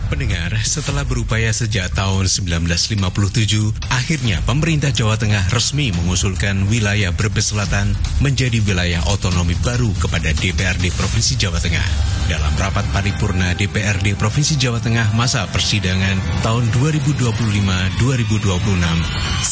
Pendengar, setelah berupaya sejak tahun 1957, akhirnya pemerintah Jawa Tengah resmi mengusulkan wilayah Brebes Selatan menjadi wilayah otonomi baru kepada DPRD Provinsi Jawa Tengah. Dalam rapat paripurna DPRD Provinsi Jawa Tengah masa persidangan tahun 2025-2026,